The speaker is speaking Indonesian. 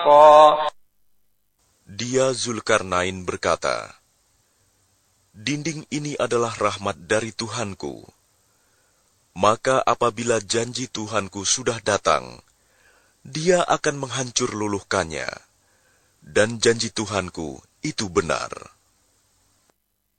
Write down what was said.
حقا. Dia Zulkarnain berkata, dinding ini adalah rahmat dari Tuhanku. Maka apabila janji Tuhanku sudah datang, dia akan menghancur luluhkannya. Dan janji Tuhanku itu benar.